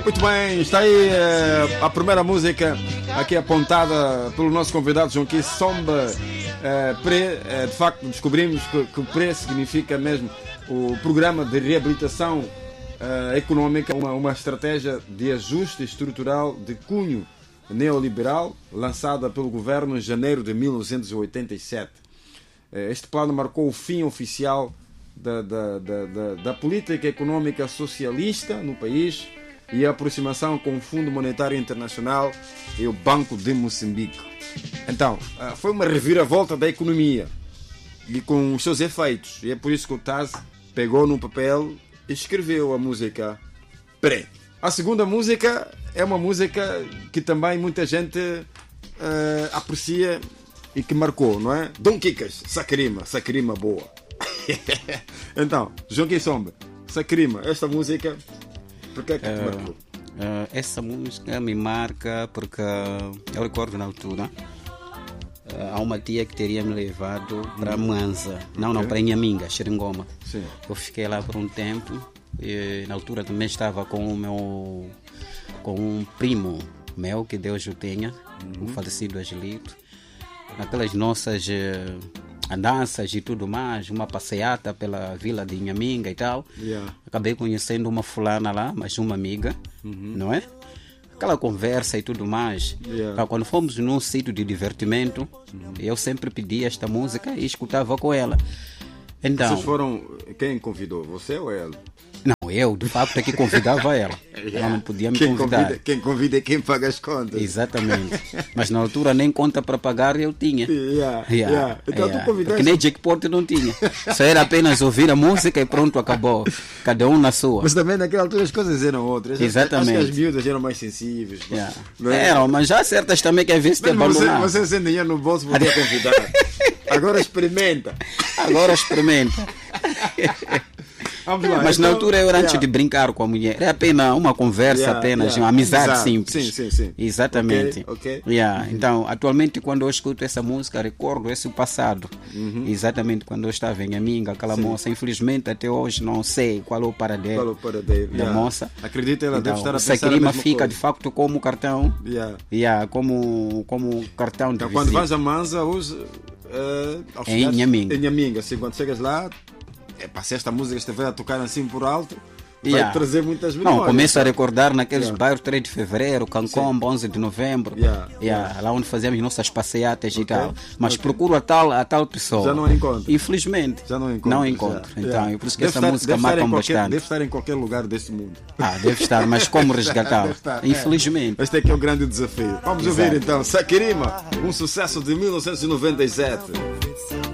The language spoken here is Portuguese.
Muito bem, está aí a primeira música aqui apontada pelo nosso convidado João Key Somba Pre. De facto, descobrimos que o Pre significa mesmo o Programa de Reabilitação Económica, uma estratégia de ajuste estrutural de cunho neoliberal lançada pelo governo em janeiro de 1987. Este plano marcou o fim oficial da política económica socialista no país e a aproximação com o Fundo Monetário Internacional e o Banco de Moçambique. Então, foi uma reviravolta da economia e com os seus efeitos. E é por isso que o Taz pegou no papel e escreveu a música Pre. A segunda música é uma música que também muita gente aprecia e que marcou, não é? Dom Kikas, Sacarima boa. Então, João Key Somba, Sacarima, esta música, por que é que te marcou? Essa música me marca porque eu recordo na altura há uma tia que teria me levado para Manza, não, para Inhaminga, Xeringoma. Sim. Eu fiquei lá por um tempo e na altura também estava com um primo meu, que Deus o tenha, o falecido Angelito. Naquelas nossas andanças e tudo mais, uma passeata pela vila de Inhaminga e tal. Acabei conhecendo uma fulana lá, mais uma amiga, não é? Aquela conversa e tudo mais. Quando fomos num sítio de divertimento, eu sempre pedia esta música e escutava com ela. Então, vocês foram... Quem convidou? Você ou ela? Não, eu de facto é que convidava ela. Ela não podia me convidar. Quem convida é quem paga as contas. Exatamente. Mas na altura nem conta para pagar eu tinha. Então tu convidaste. Porque nem jackpot não tinha. Só era apenas ouvir a música e pronto, acabou. Cada um na sua. Mas também naquela altura as coisas eram outras. Exatamente. Acho que as miúdas eram mais sensíveis. Não é? Eram, mas já há certas também que às vezes te abandonaram. Você sem dinheiro no bolso podia convidar. Agora experimenta. Mas na altura eu era antes de brincar com a mulher. Era apenas uma conversa, uma amizade simples. Sim. Exatamente. Okay. Então, atualmente, quando eu escuto essa música, recordo esse passado. Exatamente quando eu estava em Inhaminga, aquela moça. Infelizmente, até hoje não sei qual é o paradeiro da moça. Acredito, ela deve estar a pensar a Sacarima fica coisa. De facto como cartão. Como cartão de então, visita. quando vais a Manza, hoje em Inhaminga. Assim, quando chegas lá, se esta música estiver a tocar assim por alto, vai trazer muitas memórias. Não, começo a recordar naqueles bairros 3 de fevereiro, Cancomba, 11 de novembro, lá onde fazíamos nossas passeatas e tal. Mas procuro a tal pessoa. Já não a encontro. Infelizmente. Já não encontro. Não encontro. Então, é por isso que essa música marca bastante. Deve estar em qualquer lugar desse mundo. Deve estar, mas como resgatá-lo? Infelizmente. Este é que é o grande desafio. Vamos ouvir então Sacarima, um sucesso de 1997.